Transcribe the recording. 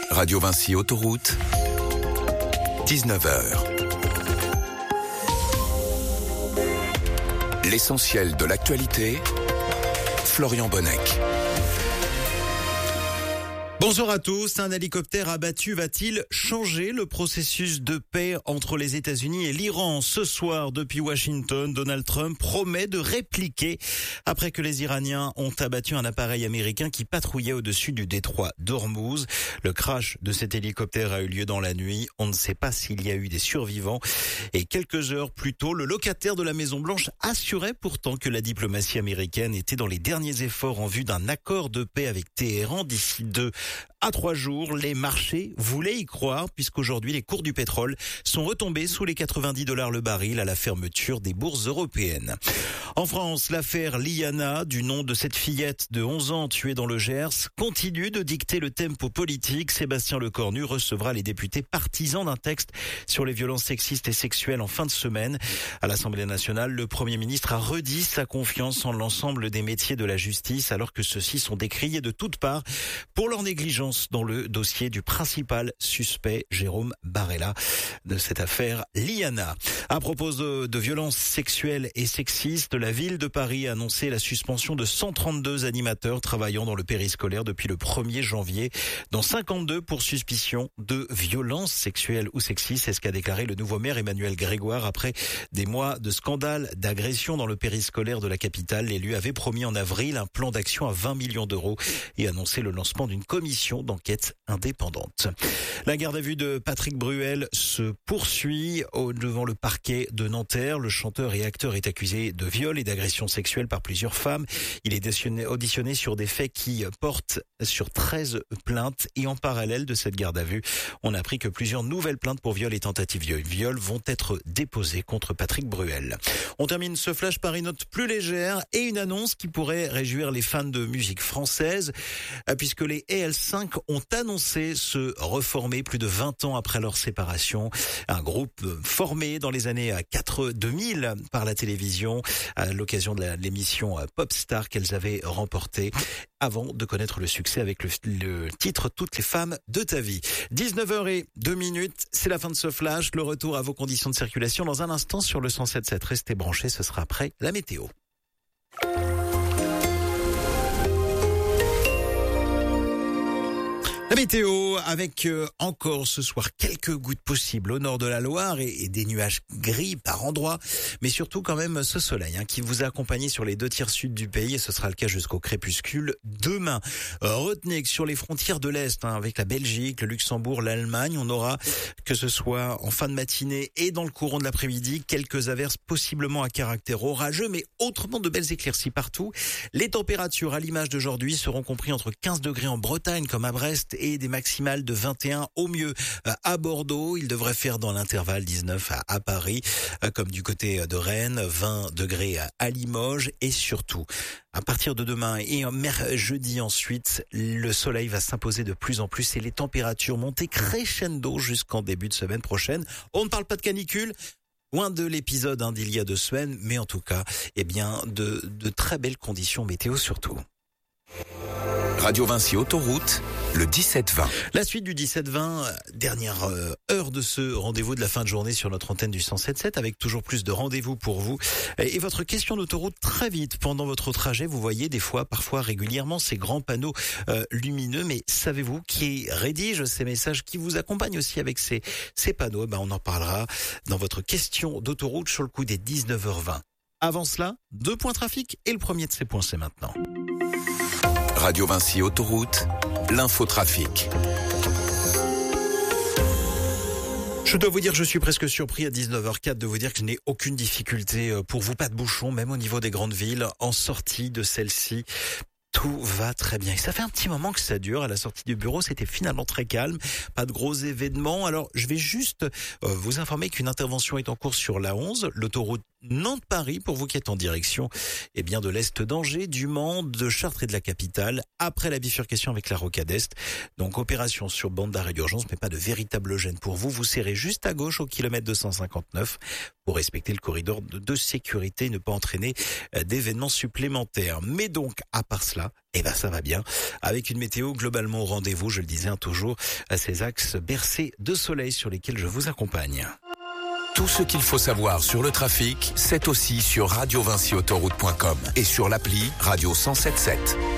Radio Vinci Autoroute, 19h. L'essentiel de l'actualité, Florian Bonnec. Bonjour à tous. Un hélicoptère abattu va-t-il changer le processus de paix entre les États-Unis et l'Iran? Ce soir, depuis Washington, Donald Trump promet de répliquer après que les Iraniens ont abattu un appareil américain qui patrouillait au-dessus du détroit d'Ormuz. Le crash de cet hélicoptère a eu lieu dans la nuit. On ne sait pas s'il y a eu des survivants. Et quelques heures plus tôt, le locataire de la Maison-Blanche assurait pourtant que la diplomatie américaine était dans les derniers efforts en vue d'un accord de paix avec Téhéran d'ici 2 à 3 jours. Les marchés voulaient y croire puisqu'aujourd'hui les cours du pétrole sont retombés sous les $90 le baril à la fermeture des bourses européennes. En France, l'affaire Liana, du nom de cette fillette de 11 ans tuée dans le Gers, continue de dicter le tempo politique. Sébastien Lecornu recevra les députés partisans d'un texte sur les violences sexistes et sexuelles en fin de semaine. À l'Assemblée nationale, le Premier ministre a redit sa confiance en l'ensemble des métiers de la justice alors que ceux-ci sont décriés de toutes parts pour leur négligence dans le dossier du principal suspect, Jérôme Barella, de cette affaire Liana. À propos de violences sexuelles et sexistes, la ville de Paris a annoncé la suspension de 132 animateurs travaillant dans le périscolaire depuis le 1er janvier, dont 52 pour suspicion de violences sexuelles ou sexistes. C'est ce qu'a déclaré le nouveau maire Emmanuel Grégoire après des mois de scandales d'agression dans le périscolaire de la capitale. L'élu avait promis en avril un plan d'action à 20 millions d'euros et annoncé le lancement d'une commission d'enquête indépendante. La garde à vue de Patrick Bruel se poursuit devant le parquet de Nanterre. Le chanteur et acteur est accusé de viol et d'agression sexuelle par plusieurs femmes. Il est auditionné sur des faits qui portent sur 13 plaintes et en parallèle de cette garde à vue, on a appris que plusieurs nouvelles plaintes pour viol et tentative de viol vont être déposées contre Patrick Bruel. On termine ce flash par une note plus légère et une annonce qui pourrait réjouir les fans de musique française puisque les EL5 ont annoncé se reformer plus de 20 ans après leur séparation. Un groupe formé dans les années 2000 par la télévision à l'occasion de l'émission Popstar qu'elles avaient remportée avant de connaître le succès avec le titre Toutes les femmes de ta vie. 19h02, c'est la fin de ce flash. Le retour à vos conditions de circulation dans un instant sur le 107.7. Restez branchés, ce sera après la météo. La météo avec encore ce soir quelques gouttes possibles au nord de la Loire et des nuages gris par endroits, mais surtout quand même ce soleil qui vous a accompagné sur les 2 tiers sud du pays et ce sera le cas jusqu'au crépuscule demain. Retenez que sur les frontières de l'Est, avec la Belgique, le Luxembourg, l'Allemagne, on aura, que ce soit en fin de matinée et dans le courant de l'après-midi, quelques averses possiblement à caractère orageux, mais autrement de belles éclaircies partout. Les températures à l'image d'aujourd'hui seront comprises entre 15 degrés en Bretagne comme à Brest et des maximales de 21 au mieux à Bordeaux. Il devrait faire dans l'intervalle 19 à Paris, comme du côté de Rennes, 20 degrés à Limoges et surtout, à partir de demain et jeudi ensuite, le soleil va s'imposer de plus en plus et les températures monter crescendo jusqu'en début de semaine prochaine. On ne parle pas de canicule, loin de l'épisode d'il y a 2 semaines, mais en tout cas, de très belles conditions météo surtout. Radio Vinci Autoroute, le 17-20. La suite du 17-20, dernière heure de ce rendez-vous de la fin de journée sur notre antenne du 107.7 avec toujours plus de rendez-vous pour vous. Et votre question d'autoroute très vite pendant votre trajet. Vous voyez parfois régulièrement ces grands panneaux lumineux. Mais savez-vous qui rédige ces messages, qui vous accompagne aussi avec ces panneaux? On en parlera dans votre question d'autoroute sur le coup des 19h20. Avant cela, 2 points trafic et le premier de ces points c'est maintenant. Radio Vinci Autoroute, l'infotrafic. Je dois vous dire que je suis presque surpris à 19h04 de vous dire que je n'ai aucune difficulté pour vous, pas de bouchon, même au niveau des grandes villes, en sortie de celle-ci. Tout va très bien. Et ça fait un petit moment que ça dure. À la sortie du bureau, c'était finalement très calme. Pas de gros événements. Alors, je vais juste vous informer qu'une intervention est en cours sur l'A11, l'autoroute Nantes-Paris, pour vous qui êtes en direction de l'Est d'Angers, du Mans, de Chartres et de la capitale, après la bifurcation avec la Rocade Est. Donc, opération sur bande d'arrêt d'urgence, mais pas de véritable gêne pour vous. Vous serrez juste à gauche au kilomètre 259 pour respecter le corridor de sécurité, ne pas entraîner d'événements supplémentaires. Mais donc, à part cela, ça va bien. Avec une météo globalement au rendez-vous, je le disais, toujours à ces axes bercés de soleil sur lesquels je vous accompagne. Tout ce qu'il faut savoir sur le trafic, c'est aussi sur radiovinciautoroute.com et sur l'appli Radio 107.7.